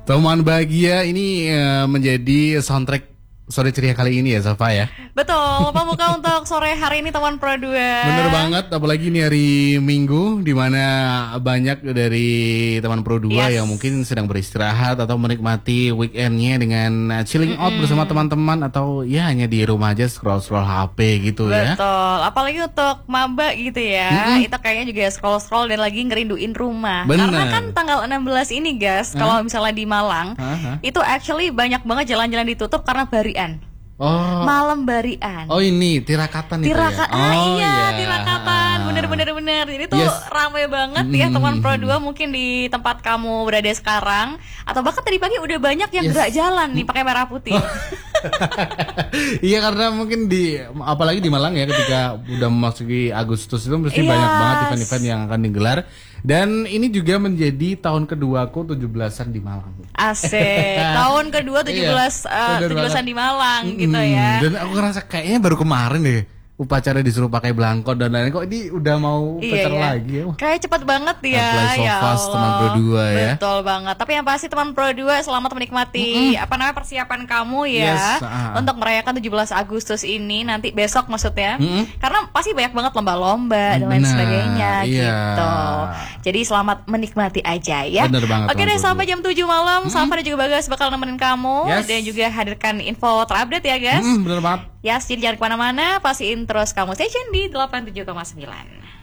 Teman bahagia ini menjadi soundtrack sore ceria kali ini ya, Safa ya. Betul, pembuka untuk sore hari ini teman Pro 2. Bener banget, apalagi ini hari Minggu di mana banyak dari teman Pro 2 yang mungkin sedang beristirahat atau menikmati weekendnya dengan chilling out bersama teman-teman atau ya hanya di rumah aja scroll-scroll HP gitu ya. Betul, apalagi untuk maba gitu ya. Itu kayaknya juga scroll-scroll dan lagi ngerinduin rumah. Bener. Karena kan tanggal 16 ini guys, kalau misalnya di Malang, itu actually banyak banget jalan-jalan ditutup karena barian. Oh. Malam barian. Oh ini tirakatan itu ya. Iya, tirakatan. Bener. Jadi tuh ramai banget ya teman Pro 2 mungkin di tempat kamu berada sekarang atau bahkan tadi pagi udah banyak yang gerak jalan nih pakai merah putih. Iya karena mungkin apalagi di Malang ya ketika udah memasuki Agustus itu mesti banyak banget event-event yang akan digelar. Dan ini juga menjadi tahun kedua aku 17-an di Malang. Asik. Tahun kedua 17-an di Malang gitu ya. Dan aku ngerasa kayaknya baru kemarin deh upacara disuruh pakai belangkon dan lain-lain, kok ini udah mau pacar lagi ya. Kayak cepat banget ya. Apply so fast teman Pro 2 ya. Betul banget. Tapi yang pasti teman Pro 2 selamat menikmati persiapan kamu ya untuk merayakan 17 Agustus ini nanti besok maksudnya. Karena pasti banyak banget lomba-lomba dan lain sebagainya gitu. Jadi selamat menikmati aja ya. Bener banget. Oke deh, sampai jam 7 malam Safa dan juga Bagas bakal nemenin kamu dan juga hadirkan info terupdate ya guys. Bener banget. Jadi jangan kemana-mana, pastiin terus kamu stay tune di 87,9.